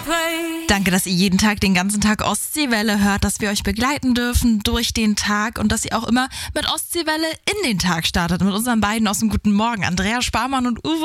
Danke, dass ihr jeden Tag, den ganzen Tag Ostseewelle hört, dass wir euch begleiten dürfen durch den Tag und dass ihr auch immer mit Ostseewelle in den Tag startet. Mit unseren beiden aus dem Guten Morgen, Andrea Sparmann und Uwe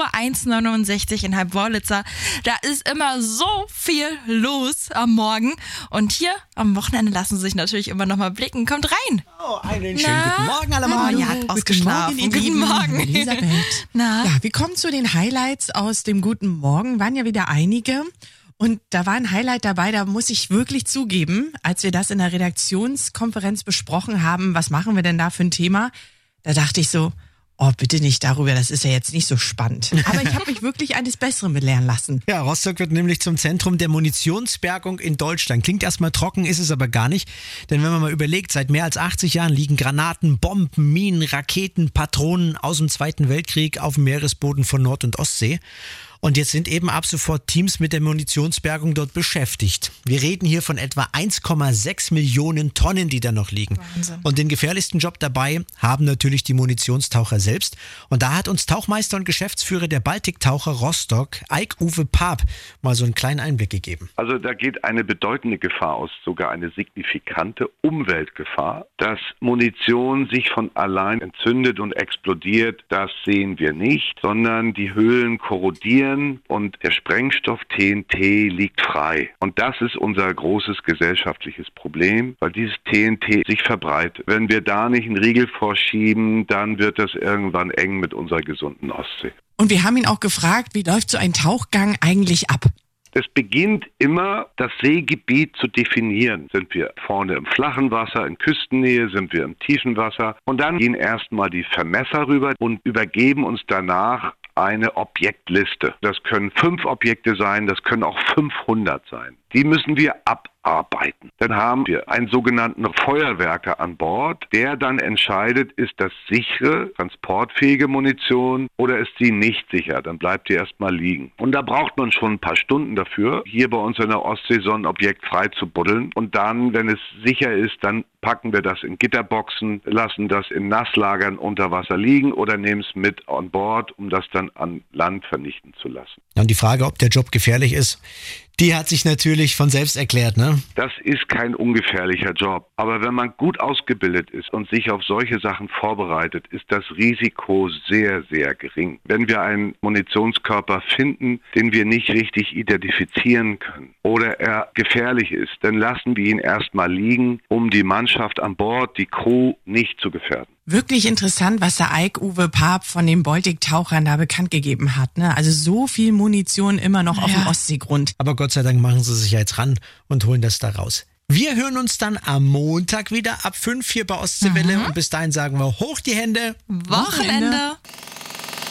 169 in Halbwörlitzer. Da ist immer so viel los am Morgen. Und hier am Wochenende lassen sie sich natürlich immer noch mal blicken. Kommt rein. Oh, einen schönen guten Morgen alle mal. Ja, ausgeschlafen. Guten Morgen. Elisabeth. Na? Ja, wir kommen zu den Highlights aus dem Guten Morgen. Waren ja wieder einige. Und da war ein Highlight dabei, da muss ich wirklich zugeben, als wir das in der Redaktionskonferenz besprochen haben, was machen wir denn da für ein Thema, da dachte ich so, oh, bitte nicht darüber, das ist ja jetzt nicht so spannend. Aber ich habe mich wirklich eines Besseren belehren lassen. Ja, Rostock wird nämlich zum Zentrum der Munitionsbergung in Deutschland. Klingt erstmal trocken, ist es aber gar nicht. Denn wenn man mal überlegt, seit mehr als 80 Jahren liegen Granaten, Bomben, Minen, Raketen, Patronen aus dem Zweiten Weltkrieg auf dem Meeresboden von Nord- und Ostsee. Und jetzt sind eben ab sofort Teams mit der Munitionsbergung dort beschäftigt. Wir reden hier von etwa 1,6 Millionen Tonnen, die da noch liegen. Wahnsinn. Und den gefährlichsten Job dabei haben natürlich die Munitionstaucher selbst. Und da hat uns Tauchmeister und Geschäftsführer der Baltiktaucher Rostock, Eik-Uwe Paap, mal so einen kleinen Einblick gegeben. Also da geht eine bedeutende Gefahr aus, sogar eine signifikante Umweltgefahr. Dass Munition sich von allein entzündet und explodiert, das sehen wir nicht, sondern die Höhlen korrodieren und der Sprengstoff TNT liegt frei. Und das ist unser großes gesellschaftliches Problem, weil dieses TNT sich verbreitet. Wenn wir da nicht einen Riegel vorschieben, dann wird das irgendwann eng mit unserer gesunden Ostsee. Und wir haben ihn auch gefragt, wie läuft so ein Tauchgang eigentlich ab? Es beginnt immer, das Seegebiet zu definieren. Sind wir vorne im flachen Wasser, in Küstennähe, sind wir im tiefen Wasser? Und dann gehen erstmal die Vermesser rüber und übergeben uns danach eine Objektliste. Das können 5 Objekte sein, das können auch 500 sein. Die müssen wir abarbeiten. Dann haben wir einen sogenannten Feuerwerker an Bord, der dann entscheidet, ist das sichere, transportfähige Munition oder ist sie nicht sicher. Dann bleibt die erstmal liegen. Und da braucht man schon ein paar Stunden dafür, hier bei uns in der Ostsee so ein Objekt frei zu buddeln. Und dann, wenn es sicher ist, dann packen wir das in Gitterboxen, lassen das in Nasslagern unter Wasser liegen oder nehmen es mit an Bord, um das dann an Land vernichten zu lassen. Und die Frage, ob der Job gefährlich ist, die hat sich natürlich von selbst erklärt, ne? Das ist kein ungefährlicher Job. Aber wenn man gut ausgebildet ist und sich auf solche Sachen vorbereitet, ist das Risiko sehr, sehr gering. Wenn wir einen Munitionskörper finden, den wir nicht richtig identifizieren können oder er gefährlich ist, dann lassen wir ihn erstmal liegen, um die Mannschaft an Bord, die Crew nicht zu gefährden. Wirklich interessant, was der Eik-Uwe Paap von den Baltiktauchern da bekannt gegeben hat. Ne? Also so viel Munition immer noch auf dem Ostseegrund. Aber Gott sei Dank machen sie sich ja jetzt ran und holen das da raus. Wir hören uns dann am Montag wieder ab 5 hier bei Ostseewelle. Und bis dahin sagen wir hoch die Hände. Wochenende.